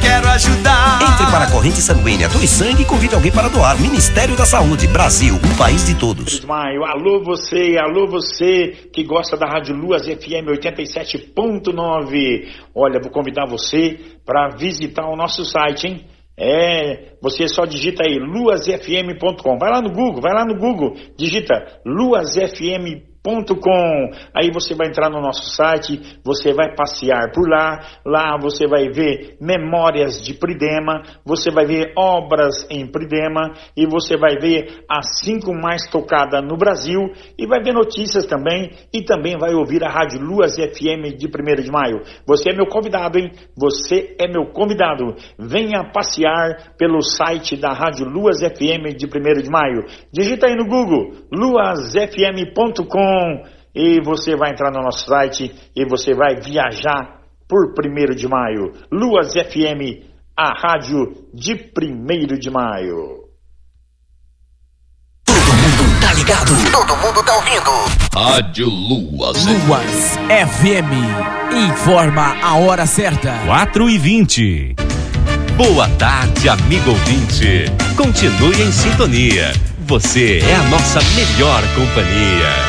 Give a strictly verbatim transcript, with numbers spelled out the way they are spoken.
quero ajudar. Entre para a corrente sanguínea, doe sangue e convide alguém para doar. Ministério da Saúde, Brasil, um país de todos. Maio, alô você, alô você que gosta da Rádio Luas F M oitenta e sete ponto nove. Olha, vou convidar você para visitar o nosso site, hein? É, você só digita aí luas f m ponto com. Vai lá no Google, vai lá no Google, digita luas f m ponto com. Aí você vai entrar no nosso site, você vai passear por lá, lá você vai ver memórias de Pridema, você vai ver obras em Pridema e você vai ver as cinco mais tocadas no Brasil e vai ver notícias também e também vai ouvir a Rádio Luas F M de primeiro de maio. Você é meu convidado, hein? Você é meu convidado. Venha passear pelo site da Rádio Luas F M de primeiro de maio. Digita aí no Google, luas f m ponto com. E você vai entrar no nosso site e você vai viajar por primeiro de maio. Luas F M, a rádio de primeiro de maio. Todo mundo tá ligado, todo mundo tá ouvindo. Rádio Luas. Luas F M, informa a hora certa. quatro e vinte. Boa tarde, amigo ouvinte. Continue em sintonia. Você é a nossa melhor companhia.